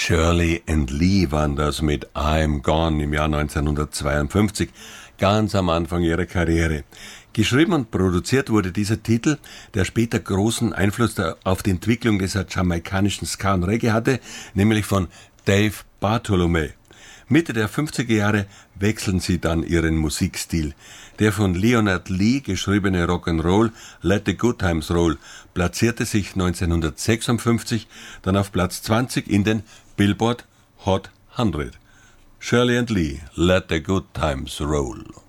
Shirley and Lee waren das mit I'm Gone im Jahr 1952, ganz am Anfang ihrer Karriere. Geschrieben und produziert wurde dieser Titel, der später großen Einfluss auf die Entwicklung des jamaikanischen Ska und Reggae hatte, nämlich von Dave Bartholomew. Mitte der 50er Jahre wechseln sie dann ihren Musikstil. Der von Leonard Lee geschriebene Rock'n'Roll Let the Good Times Roll platzierte sich 1956 dann auf Platz 20 in den Billboard Hot 100. Shirley and Lee, Let the Good Times Roll.